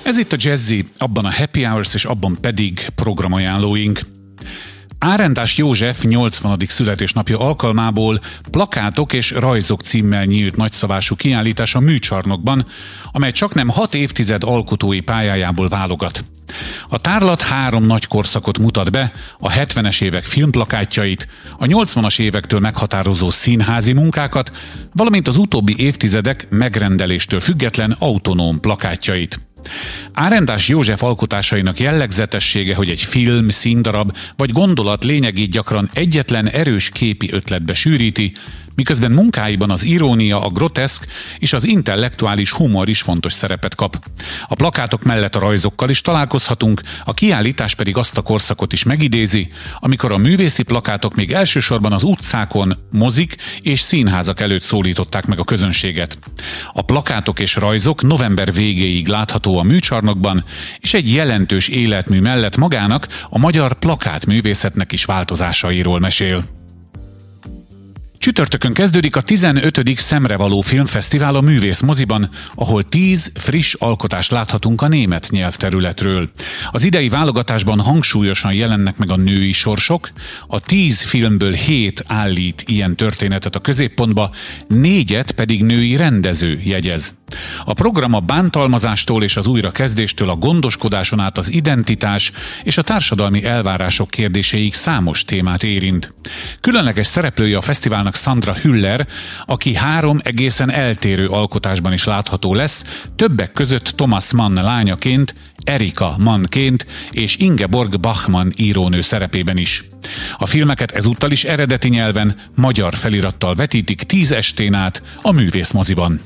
Ez itt a Jazzy, abban a Happy Hours és abban pedig programajánlóink. Árendás József 80. születésnapja alkalmából Plakátok és rajzok címmel nyílt nagyszabású kiállítás a Műcsarnokban, amely csaknem 6 évtized alkotói pályájából válogat. A tárlat 3 nagy korszakot mutat be, a 70-es évek filmplakátjait, a 80-as évektől meghatározó színházi munkákat, valamint az utóbbi évtizedek megrendeléstől független autonóm plakátjait. Árendás József alkotásainak jellegzetessége, hogy egy film, színdarab vagy gondolat lényegét gyakran egyetlen erős képi ötletbe sűríti, miközben munkáiban az irónia, a groteszk és az intellektuális humor is fontos szerepet kap. A plakátok mellett a rajzokkal is találkozhatunk, a kiállítás pedig azt a korszakot is megidézi, amikor a művészi plakátok még elsősorban az utcákon, mozik és színházak előtt szólították meg a közönséget. A plakátok és rajzok november végéig látható a Műcsarnokban, és egy jelentős életmű mellett magának, a magyar plakátművészetnek is változásairól mesél. Csütörtökön kezdődik a 15. Szemrevaló Filmfesztivál a Művész moziban, ahol 10 friss alkotást láthatunk a német nyelvterületről. Az idei válogatásban hangsúlyosan jelennek meg a női sorsok, a 10 filmből 7 állít ilyen történetet a középpontba, 4 pedig női rendező jegyez. A program a bántalmazástól és az újrakezdéstől a gondoskodáson át az identitás és a társadalmi elvárások kérdéséig számos témát érint. Különleges szereplője a fesztiválnak Sandra Hüller, aki 3 egészen eltérő alkotásban is látható lesz, többek között Thomas Mann lányaként, Erika Mannként és Ingeborg Bachmann írónő szerepében is. A filmeket ezúttal is eredeti nyelven, magyar felirattal vetítik 10 estén át a Művész moziban.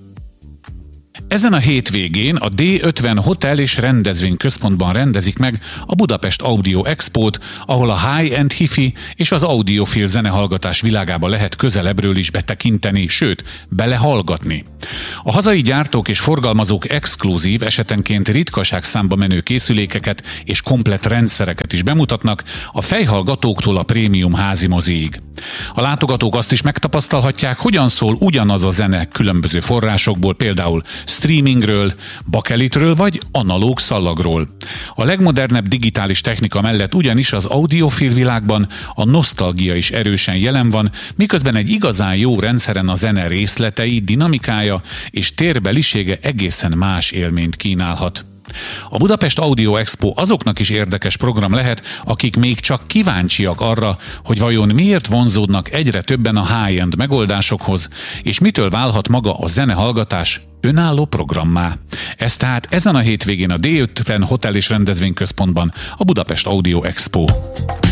Ezen a hétvégén a D50 Hotel és Rendezvényközpontban rendezik meg a Budapest Audio Expót, ahol a high-end hifi és az audiofil zenehallgatás világába lehet közelebbről is betekinteni, sőt, belehallgatni. A hazai gyártók és forgalmazók exkluzív, esetenként ritkaságszámba menő készülékeket és komplett rendszereket is bemutatnak, a fejhallgatóktól a prémium házimoziig. A látogatók azt is megtapasztalhatják, hogyan szól ugyanaz a zene különböző forrásokból, például streamingről, bakelitről vagy analóg szallagról. A legmodernebb digitális technika mellett ugyanis az audiofil világban a nosztalgia is erősen jelen van, miközben egy igazán jó rendszeren a zene részletei, dinamikája és térbelisége egészen más élményt kínálhat. A Budapest Audio Expo azoknak is érdekes program lehet, akik még csak kíváncsiak arra, hogy vajon miért vonzódnak egyre többen a high-end megoldásokhoz, és mitől válhat maga a zenehallgatás önálló programmá. Ez tehát ezen a hétvégén a D50 Hotel és Rendezvényközpontban a Budapest Audio Expo.